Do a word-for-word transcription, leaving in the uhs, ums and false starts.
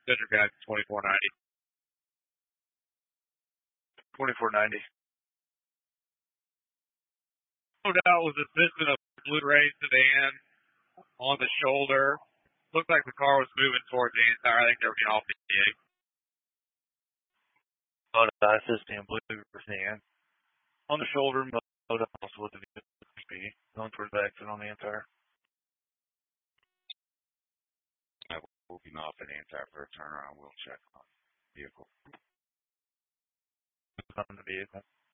Center guy, twenty-four ninety. twenty-four ninety. No doubt was assisting a Blu-ray sedan on the shoulder. Looked like the car was moving towards the Antar. I think they were getting off the gig. But I assisting a Blu-ray sedan on the shoulder, but also with the speed going towards the exit on the Antar. I will be off at Antar for a turnaround. We'll check on the vehicle. On the vehicle.